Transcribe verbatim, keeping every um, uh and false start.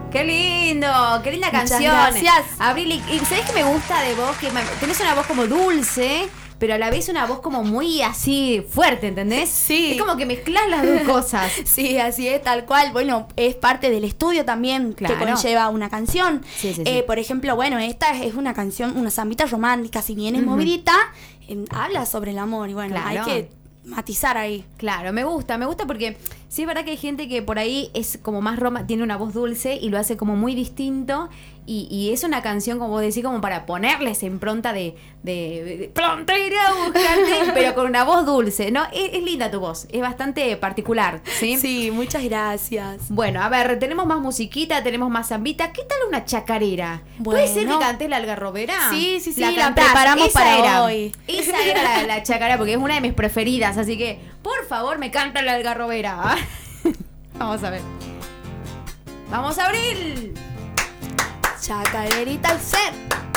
¡Qué lindo! ¡Qué linda Muchas canción! gracias. Abril, y y ¿sabés qué me gusta de vos? Que me- tenés una voz como dulce, pero a la vez una voz como muy así fuerte, ¿entendés? Sí. Es como que mezclás las dos cosas. Sí, así es, tal cual. Bueno, es parte del estudio también Claro. que conlleva una canción. Sí, sí, sí. Eh, por ejemplo, bueno, esta es una canción, una zambita romántica, si bien es Ujú. movidita, eh, habla sobre el amor y bueno, Claro. hay que matizar ahí. Claro, me gusta, me gusta porque sí es verdad que hay gente que por ahí es como más roma, tiene una voz dulce y lo hace como muy distinto y, y es una canción, como vos decís, como para ponerle esa impronta de, de, de pronto iré a buscarte, pero con una voz dulce, ¿no? Es, es linda tu voz, es bastante particular, ¿sí? Sí, muchas gracias. Bueno, a ver, tenemos más musiquita, tenemos más zambita. ¿Qué tal una chacarera? ¿Puede ser que Bueno. cantes la algarrobera? Sí, sí, sí, la cantás. preparamos Esa para era. hoy. Esa era la, la chacarera porque es una de mis preferidas, así que por favor me canta la algarrobera. Vamos a ver. ¡Vamos, Abril! Chacarerita al ser.